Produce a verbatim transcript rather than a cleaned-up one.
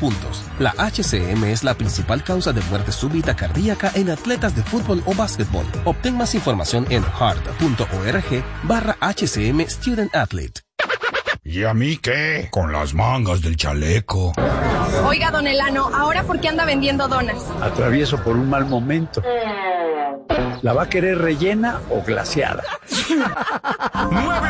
puntos. La H C M es la principal causa de muerte súbita cardíaca en atletas de fútbol o básquetbol. Obtén más información en heart.org barra HCM Student Athlete. ¿Y a mí qué? Con las mangas del chaleco. Oiga, don Elano, ¿ahora por qué anda vendiendo donas? Atravieso por un mal momento. ¿La va a querer rellena o glaseada?